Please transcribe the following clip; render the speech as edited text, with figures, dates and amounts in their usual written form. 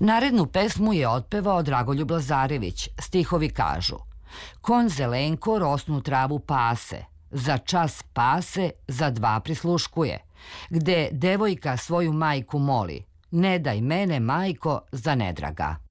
Narednu pesmu je otpevao Dragoljub Lazarević. Stihovi kažu: Konj Zelenko rosnu travu pase, za čas pase, za dva prisluškuje. Gde devojka svoju majku moli, ne daj mene, majko, za nedraga.